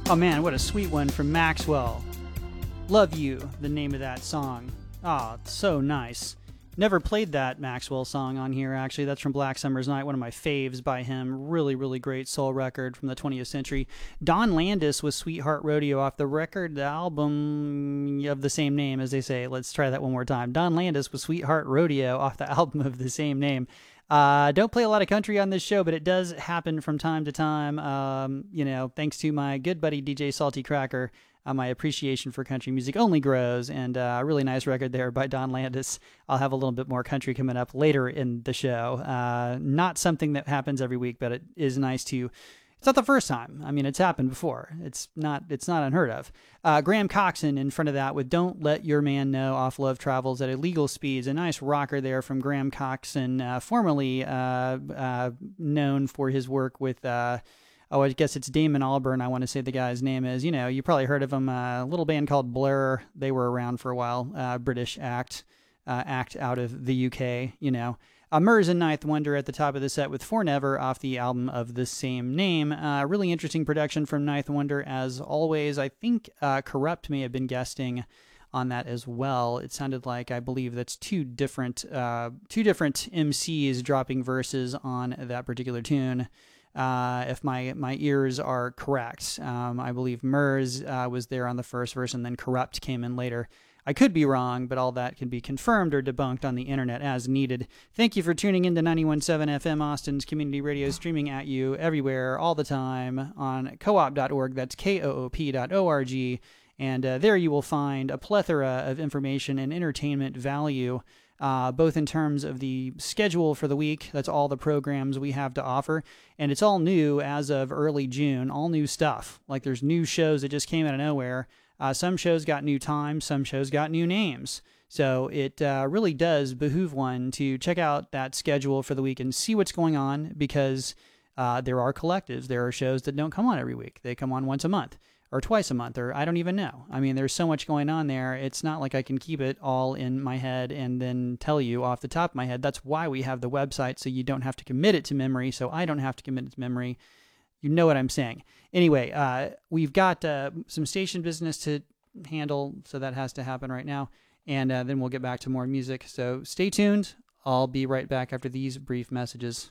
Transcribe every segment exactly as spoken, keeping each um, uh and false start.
Oh man, what a sweet one from Maxwell. Love You, the name of that song. Ah, oh, so nice. Never played that Maxwell song on here, actually. That's from Black Summer's Night, one of my faves by him. Really, really great soul record from the twentieth century. Don Landis with Sweetheart Rodeo off the record, the album of the same name, as they say. Let's try that one more time. Don Landis with Sweetheart Rodeo off the album of the same name. Uh, don't play a lot of country on this show, but it does happen from time to time. Um, you know, thanks to my good buddy D J Salty Cracker, uh, my appreciation for country music only grows. And uh, a really nice record there by Don Landis. I'll have a little bit more country coming up later in the show. Uh, not something that happens every week, but it is nice to. It's not the first time. I mean, it's happened before. It's not it's not unheard of. Uh, Graham Coxon in front of that with Don't Let Your Man Know off Love Travels at Illegal Speeds. A nice rocker there from Graham Coxon, uh, formerly uh, uh, known for his work with, uh, oh, I guess it's Damon Albarn, I want to say the guy's name is. You know, you probably heard of him. Uh, a little band called Blur. They were around for a while. Uh, British act, uh, act out of the U K, you know. Uh, Murs and Ninth Wonder at the top of the set with Forever off the album of the same name. Uh, really interesting production from Ninth Wonder as always. I think uh, Corrupt may have been guesting on that as well. It sounded like, I believe that's two different uh, two different M Cs dropping verses on that particular tune. Uh, if my, my ears are correct. Um, I believe Murs uh, was there on the first verse and then Corrupt came in later. I could be wrong, but all that can be confirmed or debunked on the internet as needed. Thank you for tuning in to ninety-one point seven F M, Austin's community radio, streaming at you everywhere, all the time on co op dot org. That's K O O P dot O R G. And uh, there you will find a plethora of information and entertainment value, uh, both in terms of the schedule for the week. That's all the programs we have to offer. And it's all new as of early June, all new stuff. Like there's new shows that just came out of nowhere. Uh, some shows got new times, some shows got new names. So it uh, really does behoove one to check out that schedule for the week and see what's going on, because uh, there are collectives. There are shows that don't come on every week. They come on once a month or twice a month, or I don't even know. I mean, there's so much going on there. It's not like I can keep it all in my head and then tell you off the top of my head. That's why we have the website, so you don't have to commit it to memory, so I don't have to commit it to memory. You know what I'm saying. Anyway, uh, we've got uh, some station business to handle, so that has to happen right now. And uh, then we'll get back to more music. So stay tuned. I'll be right back after these brief messages.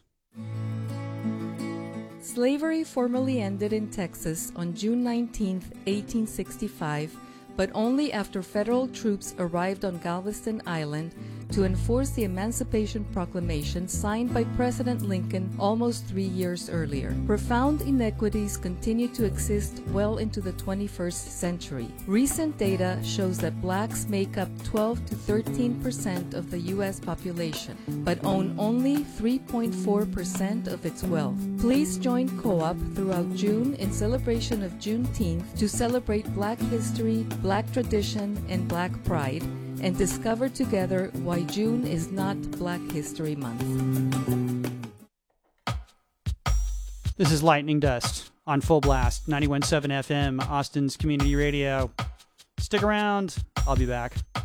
Slavery formally ended in Texas on June nineteenth, eighteen sixty-five, but only after federal troops arrived on Galveston Island to enforce the Emancipation Proclamation signed by President Lincoln almost three years earlier. Profound inequities continue to exist well into the twenty-first century. Recent data shows that blacks make up twelve to thirteen percent of the U S population, but own only three point four percent of its wealth. Please join Co-op throughout June in celebration of Juneteenth to celebrate Black history, Black tradition, and Black pride, and discover together why June is not Black History Month. This is Lightning Dust on Full Blast, ninety-one point seven F M, Austin's community radio. Stick around. I'll be back.